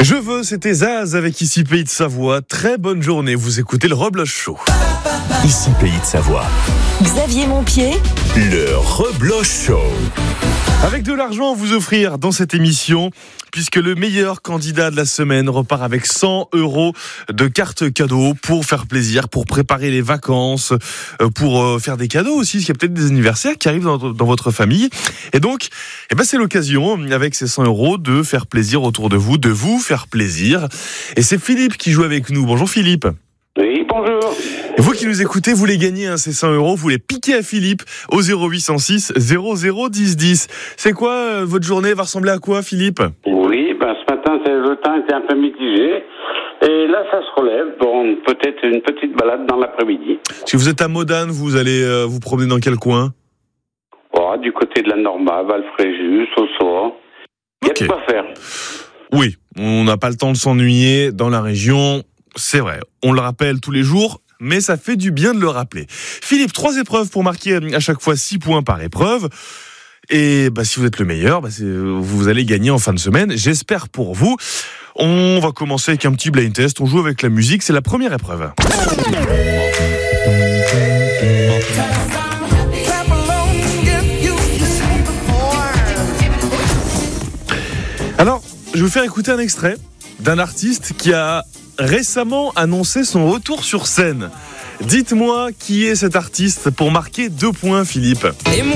Je veux, c'était Zaz avec Ici Pays de Savoie. Très bonne journée, vous écoutez le Rebloche Show. Ici Pays de Savoie. Xavier Montpied, Le Rebloche Show. Avec de l'argent à vous offrir dans cette émission, puisque le meilleur candidat de la semaine repart avec 100 € de cartes cadeaux pour faire plaisir, pour préparer les vacances, pour faire des cadeaux aussi, parce qu'il y a peut-être des anniversaires qui arrivent dans votre famille. Et donc, c'est l'occasion, avec ces 100 €, de faire plaisir autour de vous faire plaisir. Et c'est Philippe qui joue avec nous. Bonjour Philippe. Oui, bonjour. Et vous qui nous écoutez, vous les gagnez, ces 100 €, vous les piquez à Philippe au 0806 00 10 10. C'est quoi votre journée va ressembler à quoi, Philippe ? Oui, ce matin, le temps était un peu mitigé. Et là, ça se relève. Bon, peut-être une petite balade dans l'après-midi. Si vous êtes à Modane, vous allez vous promener dans quel coin ? Du côté de la Norma, Valfréjus, Saussois. Il y a de quoi faire. Oui, on n'a pas le temps de s'ennuyer dans la région, c'est vrai. On le rappelle tous les jours, mais ça fait du bien de le rappeler. Philippe, 3 épreuves pour marquer à chaque fois 6 points par épreuve. Et si vous êtes le meilleur, vous allez gagner en fin de semaine. J'espère pour vous. On va commencer avec un petit blind test. On joue avec la musique. C'est la première épreuve. Alors, je vais vous faire écouter un extrait d'un artiste qui a récemment annoncé son retour sur scène. Dites-moi qui est cet artiste pour marquer 2 points, Philippe.